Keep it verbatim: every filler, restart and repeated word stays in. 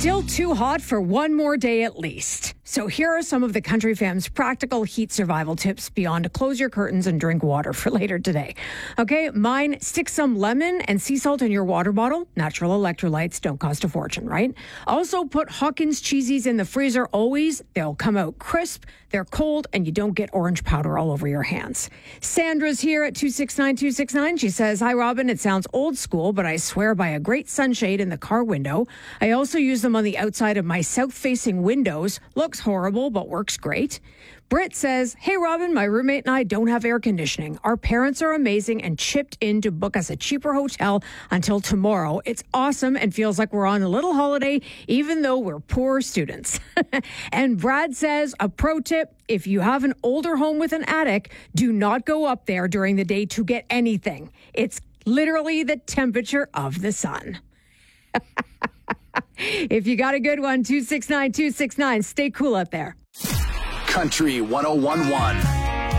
Still too hot for one more day at least. So here are some of the Country Fam's practical heat survival tips beyond close your curtains and drink water for later today. Okay, mine, stick some lemon and sea salt in your water bottle. Natural electrolytes don't cost a fortune, right? Also put Hawkins cheesies in the freezer always. They'll come out crisp, they're cold, and you don't get orange powder all over your hands. Sandra's here at two six nine two six nine. She says, "Hi, Robin. It sounds old school, but I swear by a great sunshade in the car window. I also use them on the outside of my south-facing windows. Looks horrible, but works great." Britt says, "Hey, Robin, my roommate and I don't have air conditioning. Our parents are amazing and chipped in to book us a cheaper hotel until tomorrow. It's awesome and feels like we're on a little holiday, even though we're poor students." And Brad says, "A pro tip, if you have an older home with an attic, do not go up there during the day to get anything. It's literally the temperature of the sun." If you got a good one, two six nine two six nine. Stay cool out there. Country one oh one one.